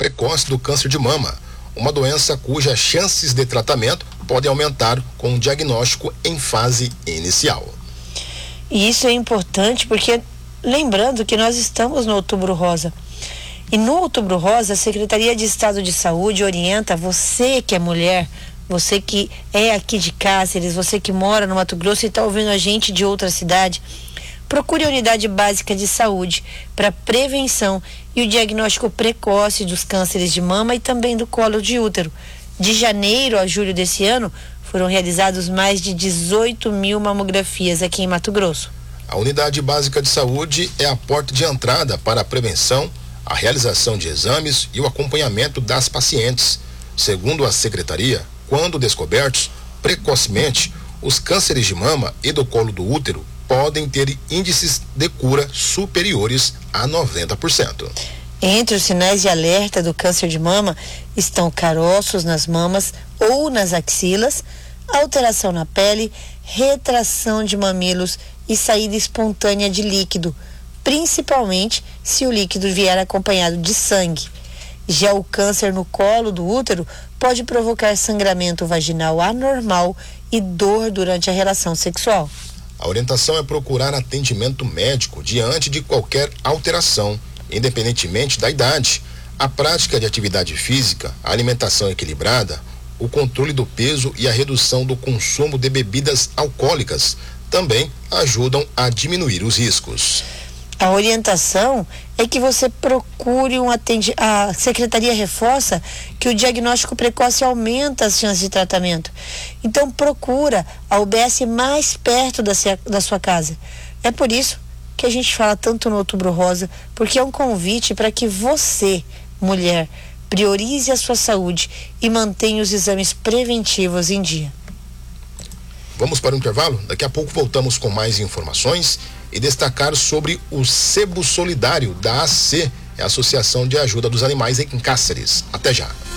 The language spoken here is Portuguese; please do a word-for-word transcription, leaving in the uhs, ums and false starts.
precoce do câncer de mama, uma doença cujas chances de tratamento podem aumentar com um diagnóstico em fase inicial. E isso é importante porque, lembrando que nós estamos no Outubro Rosa. E no Outubro Rosa, a Secretaria de Estado de Saúde orienta você que é mulher, você que é aqui de Cáceres, você que mora no Mato Grosso e está ouvindo a gente de outra cidade, procure a unidade básica de saúde para prevenção e o diagnóstico precoce dos cânceres de mama e também do colo de útero. De janeiro a julho desse ano, foram realizados mais de dezoito mil mamografias aqui em Mato Grosso. A unidade básica de saúde é a porta de entrada para a prevenção, a realização de exames e o acompanhamento das pacientes. Segundo a Secretaria, quando descobertos precocemente, os cânceres de mama e do colo do útero podem ter índices de cura superiores a noventa por cento. Entre os sinais de alerta do câncer de mama estão caroços nas mamas ou nas axilas, alteração na pele, retração de mamilos e saída espontânea de líquido, principalmente se o líquido vier acompanhado de sangue. Já o câncer no colo do útero pode provocar sangramento vaginal anormal e dor durante a relação sexual. A orientação é procurar atendimento médico diante de qualquer alteração, independentemente da idade. A prática de atividade física, a alimentação equilibrada, o controle do peso e a redução do consumo de bebidas alcoólicas também ajudam a diminuir os riscos. A orientação é que você procure um atendimento. A Secretaria reforça que o diagnóstico precoce aumenta as chances de tratamento. Então procura a U B S mais perto da, da sua casa. É por isso que a gente fala tanto no Outubro Rosa, porque é um convite para que você, mulher, priorize a sua saúde e mantenha os exames preventivos em dia. Vamos para o intervalo? Daqui a pouco voltamos com mais informações e destacar sobre o Sebo Solidário da A C, a Associação de Ajuda dos Animais em Cáceres. Até já.